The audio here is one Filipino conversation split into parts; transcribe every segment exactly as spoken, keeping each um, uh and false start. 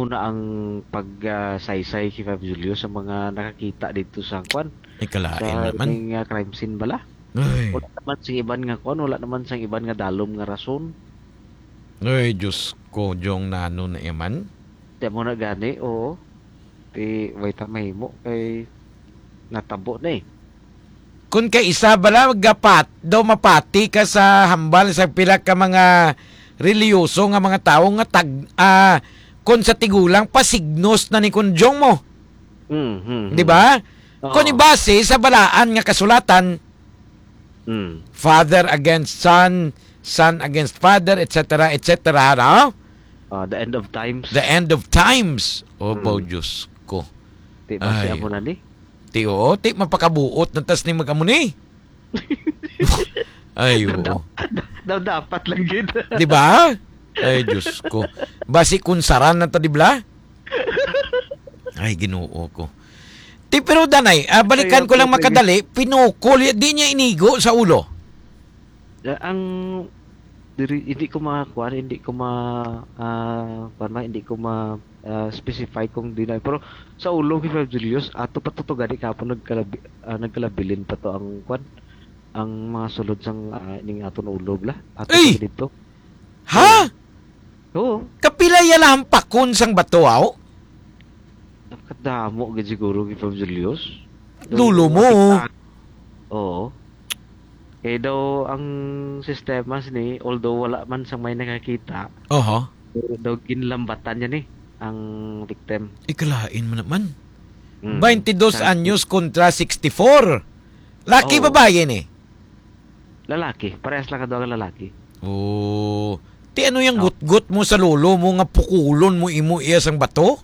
amo na ang pag-saysay kay Fab Julio sa mga nakakita dito sa kwan Ay, kalain sa naman. ning uh, crime scene bala. Ay, Wala naman sa iban nga kwan, wala naman sa iban nga dalom nga rason. ay, Diyos ko, Jong nano na yaman. Di mo na gani, oo. Di, wait ta mahimo kay natabo na eh. Kung kay isa bala, gapat, daw mapati ka sa hambal sa pila ka mga reliyoso nga mga tao nga tag, ah, kung sa tigulang, pasignos na ni Kunjong mo. Mm, mm, Di ba? Oo. Kung ibase sa balaan nga kasulatan, Mm. father against son, son against father, et cetera, et cetera, no? Ah, the end of times. The end of times. O, Hmm. mm. Diyos ko. Di ba Ay. siya mo na ni? Ti, oo, ti, mapakabuot na tas ni magamuni. Ay, oo. Daw dapat lang yun. Di ba? Ay, Diyos ko. Basi kunsaran na tadibla? Ay, ginoo ko. Ti, pero danay, ah, balikan ko lang makadali, pinukol, di niya inigo sa ulo. Ah, ang diri, hindi ko makakuha, hindi ko ma ah kuwan ma, hindi ko ma ah, specify kung di na. Pero sa ulo kay Fab Julius, ato pa to gani kapon nagkalabi, ah, nagkalabilin pa to ang kwan ang mga sulod sang uh, ning aton ulo bla. Ato Ay! pa dito. Ha? Oo. Kapila yan pakun sang bato, aw? Nakadamo gid siguro kay Fab Julius. Lulo mo. Oo. Eh daw ang sistema ni, although wala man sang may nakakita, Oho. daw ginlambatan niya ni ang victim. Ikalain mo naman. Mm. twenty-dos Sa- anyos kontra sixty-four. Laki Oo. babae ni. Lalaki, parehas lang ka ang lalaki. Oh. Ti ano yung Oh. gut-gut mo sa lolo mo nga pukulon mo imo iya sang bato?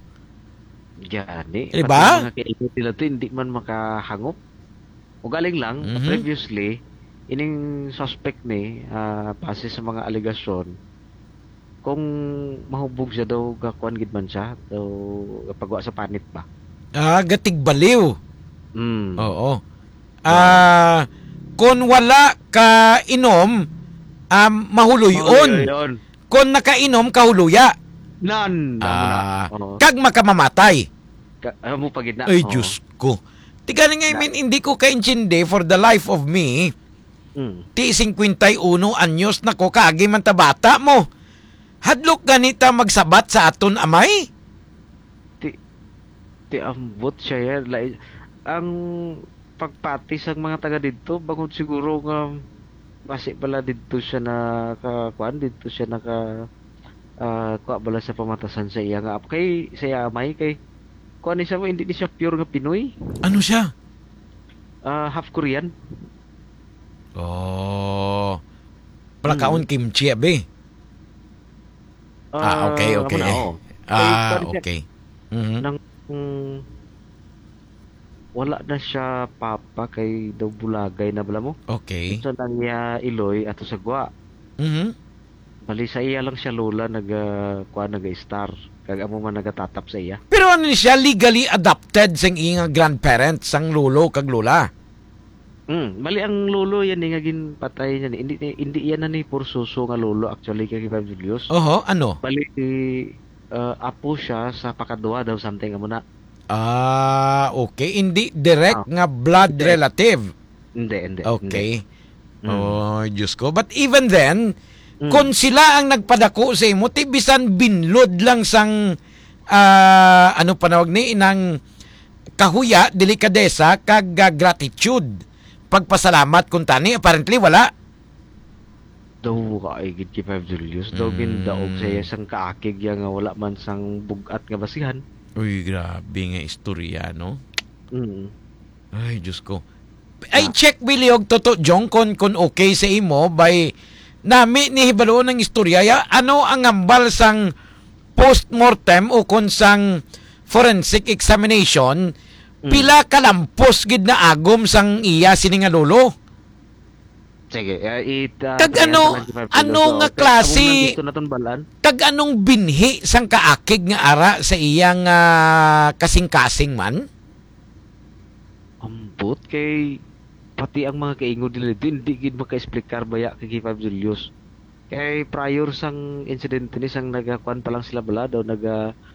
Gani. Diba? Pati mga kainit nila to, hindi man makahangop. O galing lang, Mhm. previously, ining suspect ni, ah, base sa mga aligasyon, kung mahubog siya daw, kakuan gid man siya, daw, pagwa sa panit ba? Ah, gatig baliw. Mm. Oo. Ah, kung wala ka inom, um, mahuluyon. Oh, yun. Kung nakainom, kahuluya. Nan! Ah, Oh. kag makamamatay. Ka- ah, mo pagid na. Ay, Oo. Diyos ko. Tiga nga, I mean, hindi ko kaintindi for the life of me. Mm. Ti fifty-one anyos na ko kaagi man ta bata mo. Hadlok ganita magsabat sa aton amay? Ti, ti ambot siya yan. Like, ang pagpati sa mga taga dito, bangod siguro nga, kasi pala dito siya na kakuan, dito siya naka ah kuha bala sa pamatasan sa iya nga kay sa iya amay kay kuan ni siya mo hindi ni siya pure nga Pinoy. Ano siya? Ah, half Korean. Oh. Plakaon kimchi abe. Ah, Ah, okay, okay. amo na, oo. Kay Ah, kuan siya, okay. Mhm. nang mm, wala na siya papa kay daw bulagay na bala mo. Okay. Sa nang iya Iloy ato sa Gwa. Mhm. Bali sa iya lang siya lola naga kuan naga-star. Kag amo man nagatatap sa iya. Pero ano ni siya legally adopted sang iyang grandparents sang lolo kag lola. Mm, bali ang lolo yan ni nga gin patay niya ni. Hindi hindi yan na ni pursuso nga lolo actually kay Fab Julius. Oho, ano? Bali uh, apo siya sa pakadwa daw something amo na. Ah, okay. Hindi direct Ah. nga blood Hindi. relative. Hindi, hindi. Okay. Mm. Oh, Diyos ko. But even then, Mm. kung sila ang nagpadako sa imo, ti bisan binlod lang sang ah, ano panawag ni inang kahuya, delikadesa kag ah, gratitude. Pagpasalamat kung tani, apparently wala. Daw kaay gid kay Fab Julius. Daw Mm. gindaog sa iya sang kaakig ya nga wala man sang bugat nga basihan. Uy, grabe nga istorya, no? Mm. Ay, Diyos ko. Ay, check biliog toto, Jong, kon, kon okay sa imo by nami ni hibalo ng istorya. Ya, ano ang ambal sang post-mortem o kon sang forensic examination, Mm. pila kalampos gid na agom sang iya sini nga lolo. Sige, uh, it uh, Kag ano- ano nga klase- Gusto naton balan. Kag anong binhi sang kaakig nga ara sa iyang ah, kasing-kasing man? Ambot kay pati ang mga kaingod nila din di gid maka-explicar baya kay Fab Julius. Kay prior sang incident ni sang nagakuan pa lang sila bala daw naga